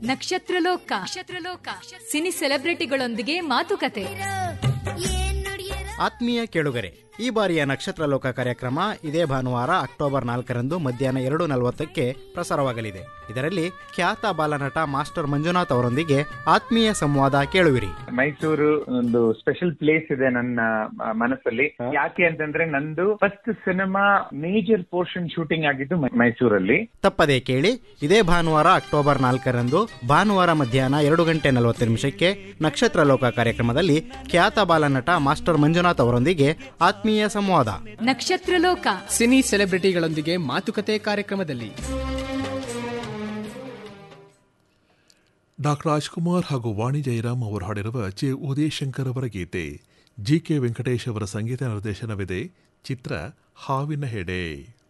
ನಕ್ಷತ್ರಲೋಕ cine ಸೆಲೆಬ್ರಿಟಿಗಳೊಂದಿಗೆ ಮಾತುಕತೆ. ಆತ್ಮೀಯ ಕೇಳುಗರೆ, ಈ ಬಾರಿಯ ನಕ್ಷತ್ರಲೋಕ ಕಾರ್ಯಕ್ರಮ ಇದೇ ಭಾನುವಾರ ಅಕ್ಟೋಬರ್ 4ರಂದು ಮಧ್ಯಾಹ್ನ 2:40ಕ್ಕೆ ಪ್ರಸಾರವಾಗಲಿದೆ. ಇದರಲ್ಲಿ ಖ್ಯಾತ ಬಾಲನಟ ಮಾಸ್ಟರ್ ಮಂಜುನಾಥ್ ಅವರೊಂದಿಗೆ ಆತ್ಮೀಯ ಸಂವಾದ ಕೇಳುವಿರಿ. ಮೈಸೂರು ಒಂದು ಸ್ಪೆಷಲ್ ಪ್ಲೇಸ್ ಇದೆ ನನ್ನ ಮನಸ್ಸಲ್ಲಿ. ಯಾಕೆ ಅಂತಂದ್ರೆ ನಂದು first cinema major portion shooting ಆಗಿದ್ದು ಮೈಸೂರಲ್ಲಿ. ತಪ್ಪದೇ ಕೇಳಿ. ಇದೇ ಭಾನುವಾರ ಅಕ್ಟೋಬರ್ 4ರಂದು ಭಾನುವಾರ ಮಧ್ಯಾಹ್ನ 2:40 ನಕ್ಷತ್ರಲೋಕ ಕಾರ್ಯಕ್ರಮದಲ್ಲಿ ಖ್ಯಾತ ಬಾಲನಟ ಮಾಸ್ಟರ್ ಮಂಜುನಾಥ್ ಅವರೊಂದಿಗೆ ಆತ್ಮೀಯ ಸಂವಾದ. ನಕ್ಷತ್ರಲೋಕ ಸಿನಿ ಸೆಲೆಬ್ರಿಟಿಗಳೊಂದಿಗೆ ಮಾತುಕತೆ ಕಾರ್ಯಕ್ರಮದಲ್ಲಿ ಡಾಕ್ಟರ್ ರಾಜ್ಕುಮಾರ್ ಹಾಗೂ ವಾಣಿ ಜಯರಾಮ್ ಅವರು ಹಾಡಿರುವ ಚೆ ಉದಯಶಂಕರ್ ಅವರ ಗೀತೆ. ಜಿ ಕೆ ವೆಂಕಟೇಶ್ ಅವರ ಸಂಗೀತ ನಿರ್ದೇಶನವಿದೆ. ಚಿತ್ರ ಹಾವಿನ ಹೆಡೆ.